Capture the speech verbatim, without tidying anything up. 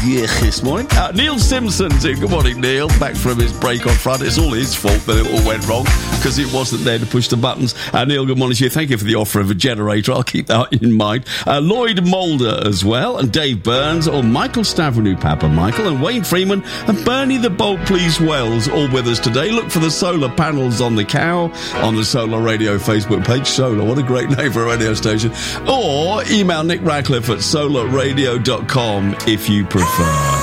yuck this morning. Uh, Neil Simpson, good morning, Neil. Back from his break on front. It's all his fault that it all went wrong because it wasn't there to push the buttons. Uh, Neil, good morning to you. Thank you for the offer of a generator. I'll keep that in mind. Uh, Lloyd Mulder as well, and Dave Burns, or Michael Stavrenou, Papa Michael, and Wayne Freeman, and Bernie the Bold Please Wells, all with us today. Look for the solar panels on the cow on the Solar Radio Facebook page. Solar, what a great name for a radio station. Or email Nick Radcliffe at solar radio dot com if you prefer.